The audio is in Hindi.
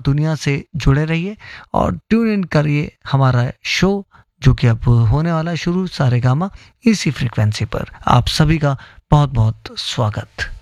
दुनिया से जुड़े रहिए और ट्यून इन करिए हमारा शो जो कि अब होने वाला है शुरू सारेगामा इसी फ्रिक्वेंसी पर। आप सभी का बहुत बहुत स्वागत।